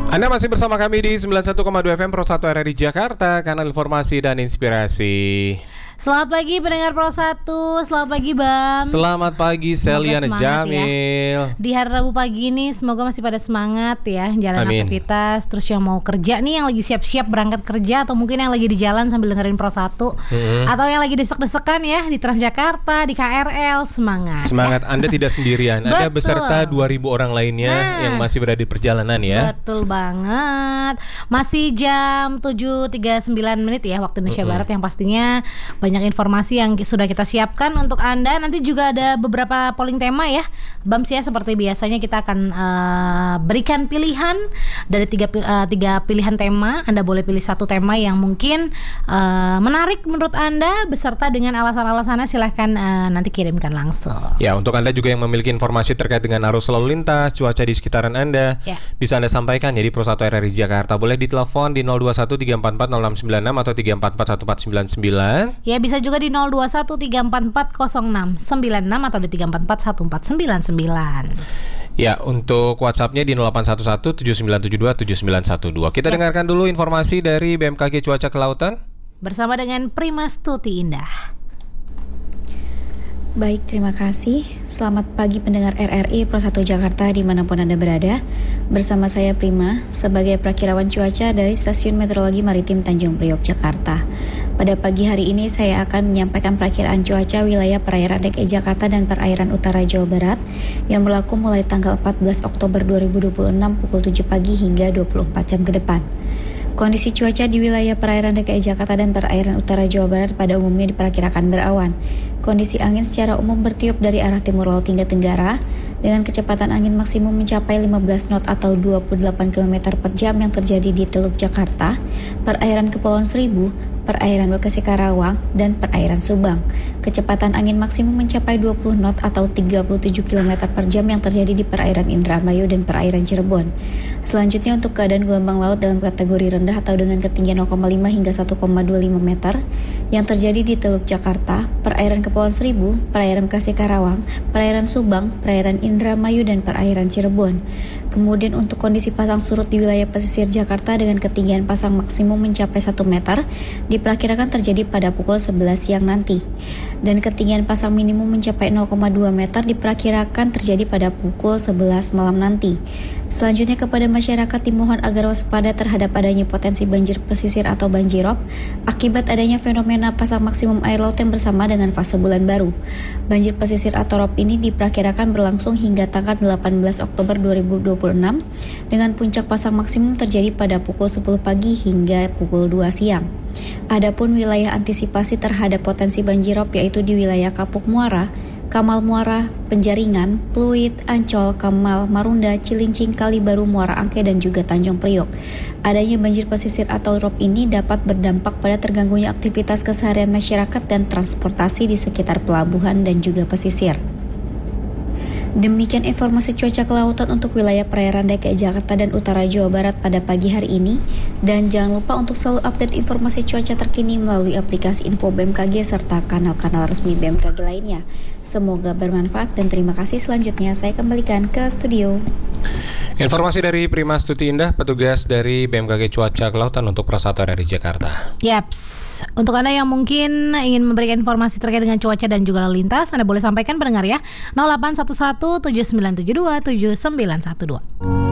Anda masih bersama kami di 91,2 FM Pro 1 RRI Jakarta, kanal informasi dan inspirasi. Selamat pagi pendengar Pro 1, selamat pagi Bang. Selamat pagi Seliana Jamil. Ya. Di hari Rabu pagi ini semoga masih pada semangat ya, jalan aktivitas. Terus yang mau kerja nih, yang lagi siap-siap berangkat kerja, atau mungkin yang lagi di jalan sambil dengerin Pro 1, atau yang lagi desek-desekan ya di Transjakarta, di KRL, semangat. Semangat, Anda tidak sendirian. Anda beserta 2.000 orang lainnya yang masih berada di perjalanan ya. Betul banget. Masih jam 7.39 ya waktu Indonesia Barat, yang pastinya banyak informasi yang sudah kita siapkan untuk Anda. Nanti juga ada beberapa polling tema ya, Bams ya. Seperti biasanya kita akan berikan pilihan dari tiga pilihan tema. Anda boleh pilih satu tema yang mungkin menarik menurut Anda, beserta dengan alasan-alasannya. Silahkan nanti kirimkan langsung. Ya, untuk Anda juga yang memiliki informasi terkait dengan arus lalu lintas, cuaca di sekitaran Anda, bisa Anda sampaikan ya di Pro 1 RRI Jakarta. Boleh ditelepon di 021 344 0696 atau 344 1499. Ya, bisa juga di 021 344 0696 atau di 344 1499. Ya, untuk WhatsApp-nya di 0811 7972 7912. Kita dengarkan dulu informasi dari BMKG Cuaca Kelautan bersama dengan Prima Stuti Indah. Baik, terima kasih. Selamat pagi pendengar RRI Pro 1 Jakarta dimanapun Anda berada. Bersama saya Prima sebagai prakirawan cuaca dari Stasiun Meteorologi Maritim Tanjung Priok, Jakarta. Pada pagi hari ini saya akan menyampaikan perakiraan cuaca wilayah perairan DKI Jakarta dan perairan utara Jawa Barat yang berlaku mulai tanggal 14 Oktober 2026 pukul 7 pagi hingga 24 jam ke depan. Kondisi cuaca di wilayah perairan DKI Jakarta dan perairan utara Jawa Barat pada umumnya diperkirakan berawan. Kondisi angin secara umum bertiup dari arah timur laut hingga tenggara dengan kecepatan angin maksimum mencapai 15 knot atau 28 km per jam yang terjadi di Teluk Jakarta, perairan Kepulauan Seribu, perairan Bekasi Karawang, dan perairan Subang. Kecepatan angin maksimum mencapai 20 knot atau 37 km per jam yang terjadi di perairan Indramayu dan perairan Cirebon. Selanjutnya untuk keadaan gelombang laut dalam kategori rendah atau dengan ketinggian 0,5 hingga 1,25 meter yang terjadi di Teluk Jakarta, perairan Kepulauan Seribu, perairan Bekasi Karawang, perairan Subang, perairan Indramayu, dan perairan Cirebon. Kemudian untuk kondisi pasang surut di wilayah pesisir Jakarta dengan ketinggian pasang maksimum mencapai 1 meter diperkirakan terjadi pada pukul 11 siang nanti. Dan ketinggian pasang minimum mencapai 0,2 meter diperkirakan terjadi pada pukul 11 malam nanti. Selanjutnya kepada masyarakat dimohon agar waspada terhadap adanya potensi banjir pesisir atau banjirop akibat adanya fenomena pasang maksimum air laut yang bersama dengan fase bulan baru. Banjir pesisir atau rop ini diperkirakan berlangsung hingga tanggal 18 Oktober 2026 dengan puncak pasang maksimum terjadi pada pukul 10 pagi hingga pukul 2 siang. Adapun wilayah antisipasi terhadap potensi banjirop yaitu di wilayah Kapuk Muara, Kamal Muara, Penjaringan, Pluit, Ancol, Kamal, Marunda, Cilincing, Kalibaru, Muara Angke, dan juga Tanjung Priok. Adanya banjir pesisir atau rop ini dapat berdampak pada terganggunya aktivitas keseharian masyarakat dan transportasi di sekitar pelabuhan dan juga pesisir. Demikian informasi cuaca kelautan untuk wilayah perairan DKI Jakarta dan utara Jawa Barat pada pagi hari ini. Dan jangan lupa untuk selalu update informasi cuaca terkini melalui aplikasi Info BMKG serta kanal-kanal resmi BMKG lainnya. Semoga bermanfaat dan terima kasih. Selanjutnya saya kembalikan ke studio. Informasi dari Prima Stuti Indah, petugas dari BMKG Cuaca Kelautan untuk Pro 1 RRI Jakarta. Yaps. Untuk Anda yang mungkin ingin memberikan informasi terkait dengan cuaca dan juga lalu lintas, Anda boleh sampaikan pendengar ya, 0811 7972 7912.